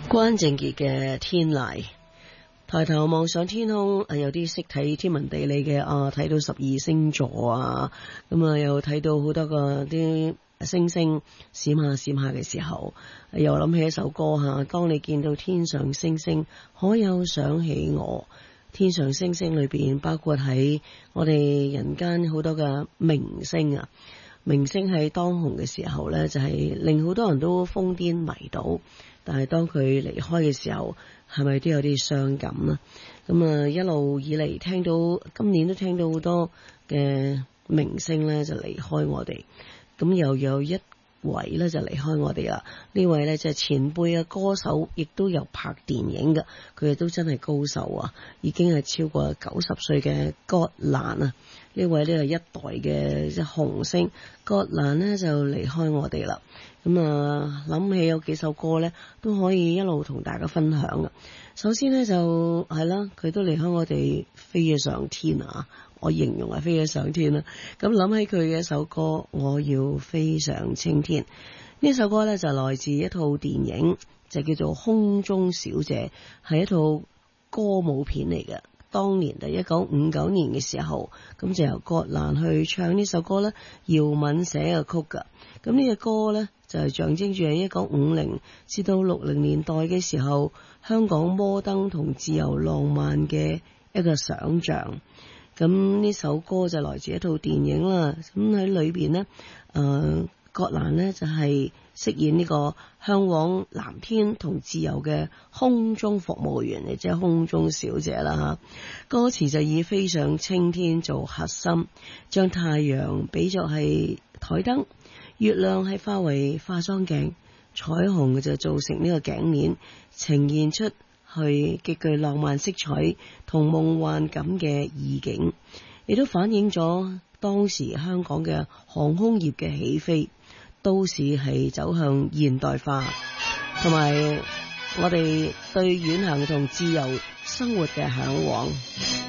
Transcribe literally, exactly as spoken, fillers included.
關正傑嘅天籟，抬頭望上天空，有啲識睇天文地理嘅啊，睇到十二星座啊，咁啊又睇到好多個啲星星閃下閃下嘅時候，又諗起一首歌吓，當你見到天上星星，可有想起我？天上星星裏邊包括喺我哋人間好多嘅明星啊，明星喺當紅嘅時候呢，就係令好多人都瘋癲迷倒。但係當佢離開嘅時候，係咪都有啲傷感啊？咁啊，一路以嚟聽到，今年都聽到好多嘅明星咧就離開我哋，咁又有一位咧就離開我哋啦。呢位咧就係前輩嘅歌手，亦都有拍電影嘅，佢哋都真係高手啊！已經係超過九十歲嘅葛蘭啊！呢位呢係一代嘅即係紅星，葛蘭呢就離開我哋啦。咁啊，諗起有幾首歌呢都可以一路同大家分享嘅。首先呢，就係啦，佢都離開我哋飛咗上天啊！我形容係飛咗上天啦。咁諗起佢嘅一首歌，我要飛上青天。呢首歌呢，就來自一套電影，就叫做《空中小姐》，係一套歌舞片嚟嘅。當年就一九五九年嘅時候，咁就由葛蘭去唱呢首歌呢，姚敏寫嘅曲噶。咁呢個歌呢，就係象徵住喺一九五零至到六零年代嘅時候，香港摩登同自由浪漫嘅一個想象。咁呢首歌就來自一套電影啦。咁喺裏邊呢，誒、呃，葛蘭呢就係、是、飾演呢個向往藍天同自由嘅空中服務員，亦即係空中小姐啦吓。歌詞就以飛上青天做核心，將太陽比作係台燈，月亮係化為化妝鏡，彩虹就造成呢個頸鏈，呈現出去極具浪漫色彩同夢幻感嘅意境，亦都反映咗當時香港嘅航空業嘅起飛，都市係走向現代化，同埋我哋對遠行同自由生活嘅向往。